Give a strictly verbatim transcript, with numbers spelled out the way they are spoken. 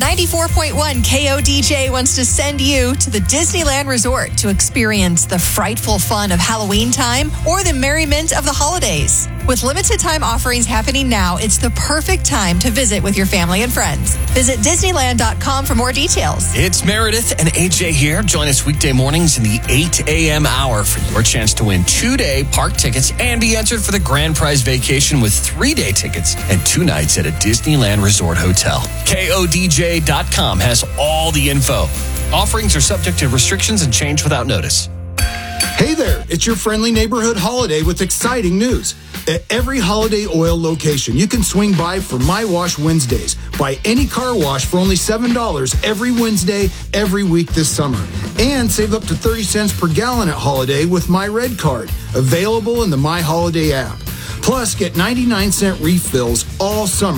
ninety-four point one K O D J wants to send you to the Disneyland Resort to experience the frightful fun of Halloween time or the merriment of the holidays. With limited time offerings happening now, it's the perfect time to visit with your family and friends. Visit Disneyland dot com for more details. It's Meredith and A J here. Join us weekday mornings in the eight a.m. hour for your chance to win two-day park tickets and be entered for the grand prize vacation with three-day tickets and two nights at a Disneyland Resort Hotel. K O D J dot com has all the info. Offerings are subject to restrictions and change without notice. Hey there, it's your friendly neighborhood Holiday with exciting news. At every Holiday Oil location, you can swing by for My Wash Wednesdays. Buy any car wash for only seven dollars every Wednesday, every week this summer. And save up to thirty cents per gallon at Holiday with My Red Card, available in the My Holiday app. Plus, get ninety-nine cent refills all summer